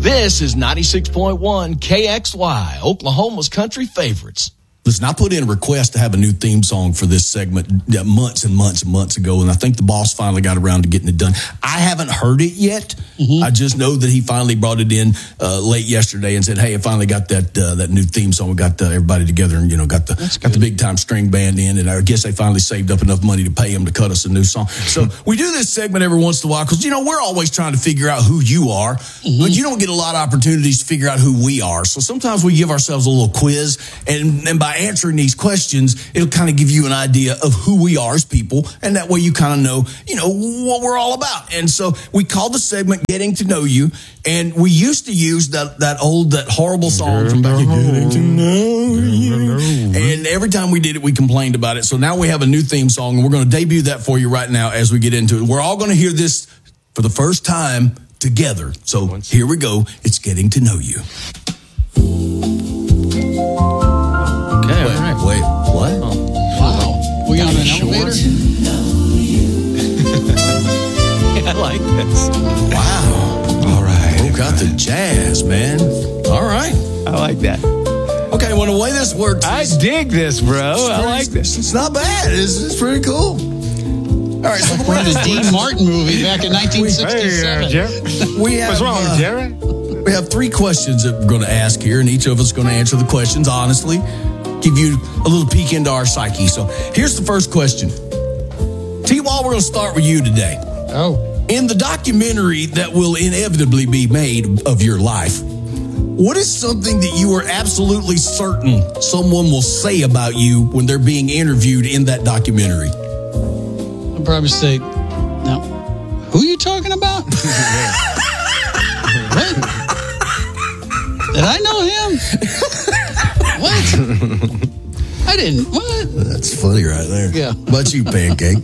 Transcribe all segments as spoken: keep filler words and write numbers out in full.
This is ninety-six point one K X Y, Oklahoma's country favorites. Listen, I put in a request to have a new theme song for this segment months and months and months ago, and I think the boss finally got around to getting it done. I haven't heard it yet. Mm-hmm. I just know that he finally brought it in uh, late yesterday and said, "Hey, I finally got that uh, that new theme song. We got uh, everybody together, and you know, got the got the big time string band in, and I guess they finally saved up enough money to pay him to cut us a new song." So we do this segment every once in a while because you know we're always trying to figure out who you are, mm-hmm. but you don't get a lot of opportunities to figure out who we are. So sometimes we give ourselves a little quiz, and and by answering these questions, it'll kind of give you an idea of who we are as people, and that way you kind of know, you know, what we're all about. And so we call the segment "Getting to Know You," and we used to use that that old, that horrible song from back in "Getting to Know You," and every time we did it, we complained about it. So now we have a new theme song, and we're going to debut that for you right now as we get into it. We're all going to hear this for the first time together. So here we go. It's "Getting to Know You." Okay, wait, all right. wait, what? Oh. Wow. We on an elevator? I like this. Wow. All right. Who got the jazz, man? All right. I like that. Okay, well, the way this works... I dig this, bro. I like this. It's not bad. It's, it's pretty cool. All right, so from the Dean Martin movie back in nineteen sixty-seven. Hey, uh, we have, What's wrong, uh, Jerry? We have three questions that we're going to ask here, and each of us is going to answer the questions honestly, give you a little peek into our psyche. So here's the first question. T-Wall, we're going to start with you today. Oh. In the documentary that will inevitably be made of your life, what is something that you are absolutely certain someone will say about you when they're being interviewed in that documentary? I'll probably say, no. Who are you talking about? What? Did I know him? What? I didn't. What? That's funny right there. Yeah. How about you, Pancake?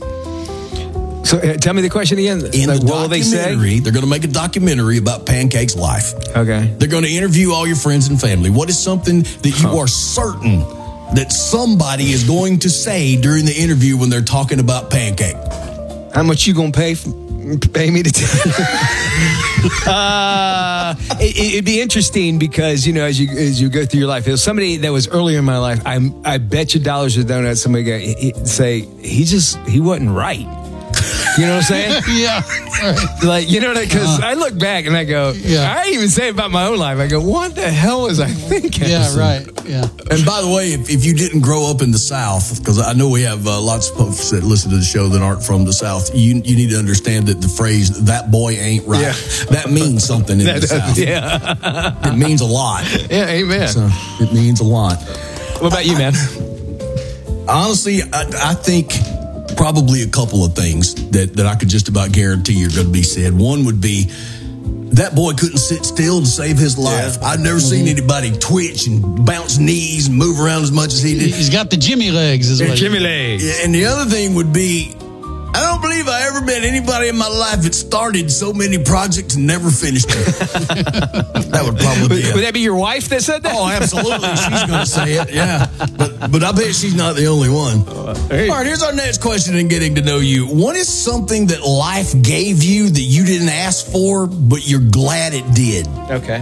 So uh, tell me the question again. In like, the what will they say? They're going to make a documentary about Pancake's life. Okay. They're going to interview all your friends and family. What is something that you huh. are certain that somebody is going to say during the interview when they're talking about Pancake? How much you going to pay for? Pay me to tell you. uh, it, it'd be interesting because, you know, as you as you go through your life, if somebody that was earlier in my life, I I bet you dollars to donuts somebody go, he, say he just he wasn't right. You know what I'm saying? Yeah. Right. Like, you know what? Because uh, I look back and I go, yeah. I even say about my own life. I go, what the hell was I thinking? Yeah, right. Yeah. And by the way, if, if you didn't grow up in the South, because I know we have uh, lots of folks that listen to the show that aren't from the South, you you need to understand that the phrase "that boy ain't right" yeah. that means something in that the does, South. Yeah, it means a lot. Yeah, amen. So it means a lot. What about you, man? Honestly, I, I think. Probably a couple of things that, that I could just about guarantee are going to be said. One would be, that boy couldn't sit still to save his life. Yeah. I've never mm-hmm. seen anybody twitch and bounce knees and move around as much as he did. He's got the Jimmy legs as well. Jimmy legs. Yeah, and the other thing would be, I don't believe I ever met anybody in my life that started so many projects and never finished them. That would probably be Would, would that be your wife that said that? Oh, absolutely. She's going to say it, yeah. But but I bet she's not the only one. Hey. All right, here's our next question in Getting to Know You. What is something that life gave you that you didn't ask for, but you're glad it did? Okay.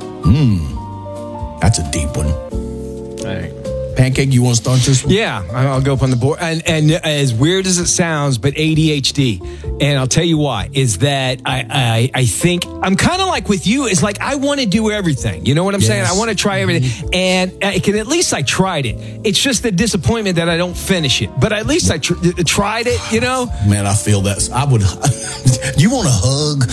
Hmm. That's a deep one. All right. Pancake, you want to start this one? Yeah, I'll go up on the board. And, and as weird as it sounds, but A D H D. And I'll tell you why, is that I I, I think, I'm kind of like with you, it's like I want to do everything. You know what I'm yes. saying? I want to try everything. Mm-hmm. And I can, at least I tried it. It's just the disappointment that I don't finish it. But at least I tr- tried it, you know? Man, I feel that. I would, you want a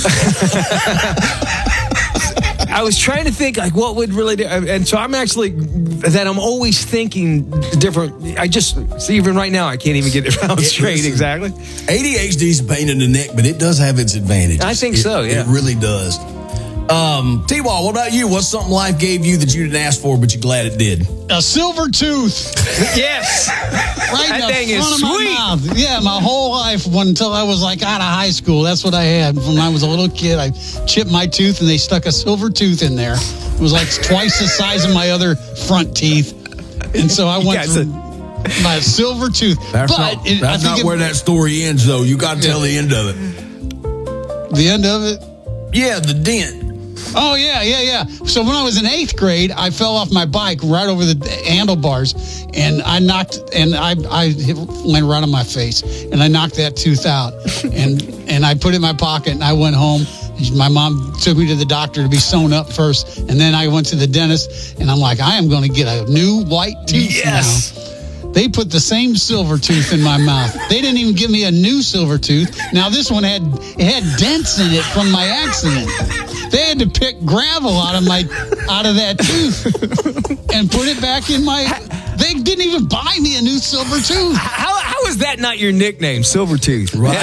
hug? I was trying to think, like, what would really do? And so I'm actually, that I'm always thinking different. I just, see, even right now, I can't even get it out straight, listen, exactly. A D H D is a pain in the neck, but it does have its advantages. I think it, so, yeah. It really does. Um, T-Wall, what about you? What's something life gave you that you didn't ask for, but you're glad it did? A silver tooth. Yes. Right that in the thing front is of sweet. my mouth. Yeah, my whole life until I was like out of high school. That's what I had. When I was a little kid, I chipped my tooth and they stuck a silver tooth in there. It was like twice the size of my other front teeth. And so I went through my silver tooth. That's but not, it, that's not it, where that story ends, though. You got to yeah. tell the end of it. The end of it? Yeah, the dent. Oh, yeah, yeah, yeah. So when I was in eighth grade, I fell off my bike right over the handlebars, and I knocked, and I I hit, went right on my face, and I knocked that tooth out, and and I put it in my pocket, and I went home. My mom took me to the doctor to be sewn up first, and then I went to the dentist, and I'm like, I am going to get a new white tooth Yes. now. They put the same silver tooth in my mouth. They didn't even give me a new silver tooth. Now this one had it had dents in it from my accident. They had to pick gravel out of my out of that tooth and put it back in my. They didn't even buy me a new silver tooth. How how is that not your nickname, Silvertooth? Right.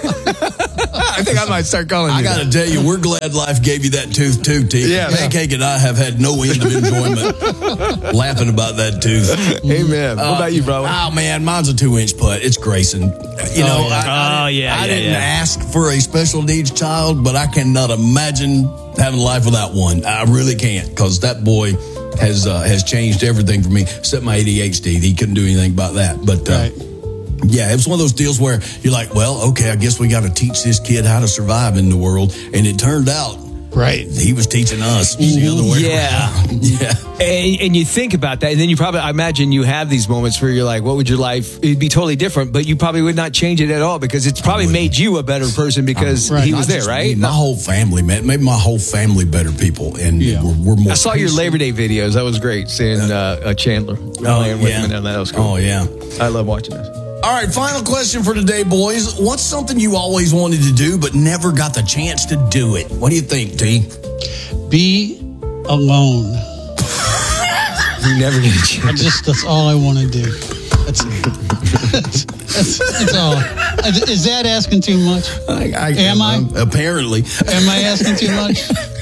I think I might start calling you. I got to tell you, we're glad life gave you that tooth too, T. Yeah. Pancake and I have had no end of enjoyment laughing about that tooth. Amen. What about you, brother? Oh, man, mine's a two-inch putt. It's Grayson. You know, yeah. I, I, Oh, yeah, I yeah, didn't yeah. ask for a special needs child, but I cannot imagine having a life without one. I really can't, because that boy has uh, has changed everything for me, except my A D H D. He couldn't do anything about that. But, uh, Right. yeah, it was one of those deals where you're like, well, okay, I guess we got to teach this kid how to survive in the world. And it turned out Right. he was teaching us the other way Yeah. around. Yeah. And, and you think about that, and then you probably, I imagine you have these moments where you're like, what would your life, it'd be totally different, but you probably would not change it at all because it's probably made you a better person because Right. he was Not there, just right? me, my whole family, man. Maybe my whole family better people. And Yeah. we're, we're more. I saw your peaceful. Labor Day videos. That was great seeing uh, uh, Chandler Oh, playing with yeah. him. And that was cool. Oh, yeah. I love watching this. All right, final question for today, boys. What's something you always wanted to do but never got the chance to do it? What do you think, T? Be alone. You never get a I chance. just that's all I want to do. That's that's, that's, that's all. Is that asking too much? I, I, Am I? Apparently. Am I asking too much?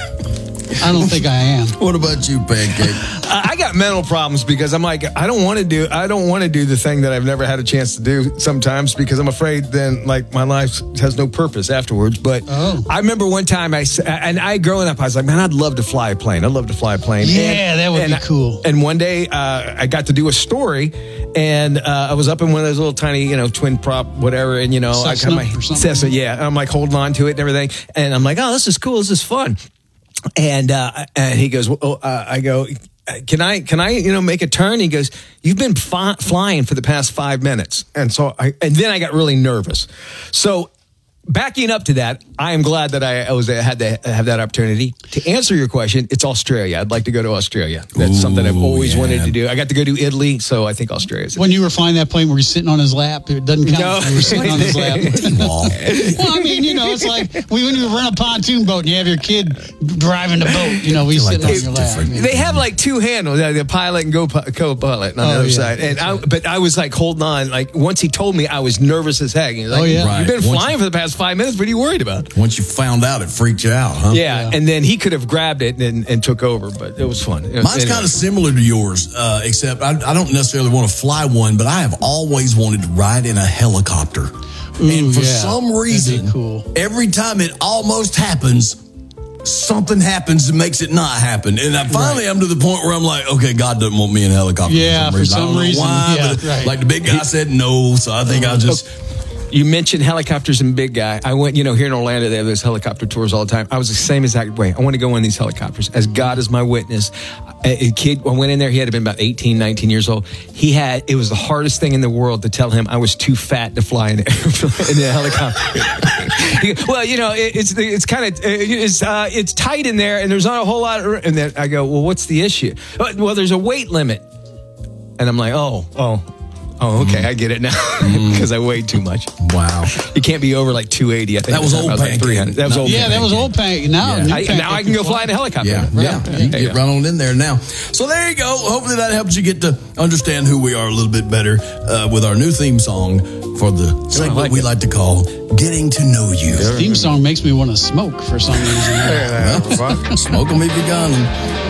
I don't think I am. What about you, Pancake? I I got mental problems because I'm like, I don't want to do, I don't want to do the thing that I've never had a chance to do sometimes because I'm afraid then like my life has no purpose afterwards. But Oh. I remember one time I, s- and I growing up, I was like, man, I'd love to fly a plane. I'd love to fly a plane. Yeah, that would and be I- cool. And one day uh, I got to do a story and uh, I was up in one of those little tiny, you know, twin prop, whatever. And, you know, I Cessna got my or something? Cessna, yeah. And I'm like holding on to it and everything. And I'm like, oh, this is cool. This is fun. And uh, and he goes, well, uh, I go, can I, can I, you know, make a turn? He goes, you've been fi- flying for the past five minutes. And so I, and then I got really nervous. So backing up to that, I am glad that I, I was had to have that opportunity. To answer your question, it's Australia. I'd like to go to Australia. That's Ooh, something I've always yeah. wanted to do. I got to go to Italy, so I think Australia's. When you were flying that plane, were you sitting on his lap? It doesn't count. No. if You were sitting on his lap. Aw. Well, I mean, you know, it's like we when you rent a pontoon boat and you have your kid driving the boat. You know, we like sitting on that's your lap. different. They have like two handles, uh, the pilot and go co-pilot on Oh, the other yeah. side. And I, but I was like holding on. Like once he told me, I was nervous as heck. He was like, Oh, yeah. Right. You've been Once flying you- for the past five minutes. What are you worried about? Once you found out, it freaked you out, huh? Yeah. Yeah. And then he could have grabbed it and, and took over, but it was fun. It was- Mine's anyway. kind of similar to yours, uh, except I, I don't necessarily want to fly one, but I have always wanted to ride in a helicopter. and for yeah. some That'd be reason, cool. every time it almost happens, something happens that makes it not happen. And I finally am to the point where I'm like, okay, God doesn't want me in a helicopter. Yeah, for I some don't know reason. why, Yeah, but right. like the big guy said no, so I think I'll just. You mentioned helicopters and big guy. I went, you know, here in Orlando, they have those helicopter tours all the time. I was the same exact way. I want to go in these helicopters. As God is my witness, a, a kid, I went in there, he had been about eighteen, nineteen years old. He had, it was the hardest thing in the world to tell him I was too fat to fly in, in the helicopter. He goes, well, you know, it, it's it's kind of, it's uh, it's tight in there and there's not a whole lot. Of, and then I go, well, what's the issue? Well, there's a weight limit. And I'm like, oh, oh. Oh, okay, I get it now because I weighed too much. Wow. You can't be over like two eighty. I think That was I old like Pancake. three hundred. That was No, old. Yeah, that was old Pancake. Now, Yeah. new I, Pancake now I can go fly in a helicopter. Yeah, Right. yeah. You can There get you go. right on in there now. So there you go. Hopefully that helps you get to understand who we are a little bit better uh, with our new theme song for the segment like we it. like to call Getting to Know You. theme song makes me want to smoke for some reason. Well, smoke 'em if you're gone.